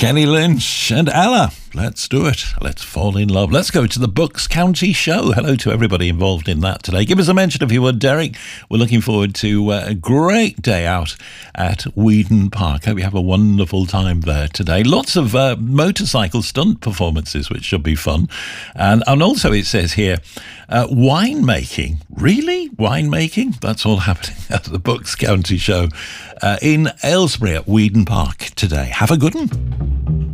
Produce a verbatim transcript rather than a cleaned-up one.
Kenny Lynch and Ella. Let's do it. Let's fall in love. Let's go to the Bucks County Show. Hello to everybody involved in that today. Give us a mention if you would, Derek. We're looking forward to uh, a great day out at Whedon Park. Hope you have a wonderful time there today. Lots of uh, motorcycle stunt performances, which should be fun. And, and also it says here, uh, winemaking. Really? Winemaking? That's all happening at the Bucks County Show uh, in Aylesbury at Whedon Park today. Have a good one.